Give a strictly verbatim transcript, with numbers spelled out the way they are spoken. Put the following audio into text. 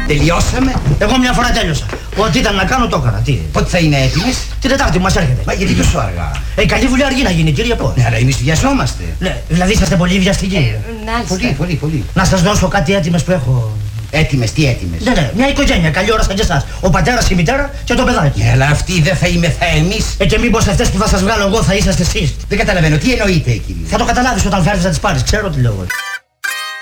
Τελειώσαμε. Εγώ μια φορά τέλειωσα. Ό,τι ήταν να κάνω το έκανα. Τι. Πότε θα είναι έτοιμες? Την Τετάρτη μας έρχεται. Μα γιατί τόσο αργά? Ε, καλή δουλειά αργεί να γίνει, κύριε Πώς. Ναι, αλλά εμείς βιαζόμαστε. Ναι, δηλαδή είσαστε πολύ βιαστικοί. Ε, Πολύ, πολύ, πολύ. Να σας δώσω κάτι έτοιμες που έχω. Έτοιμες, τι έτοιμες? Ναι, ναι, μια οικογένεια, καλή ώρα σαν και εσάς. Ο πατέρας, η μητέρα και το παιδάκι. Ναι, αλλά αυτοί δεν θα είμαι θα εμείς. Ε, και μήπως αυτές που θα σας βγάλω εγώ θα είσαστε εσείς. Δεν καταλαβαίνω, τι εννοείτε, κύριε? Θα το καταλάβεις όταν φέρεις να τις πάρεις, ξέρω τι λέω.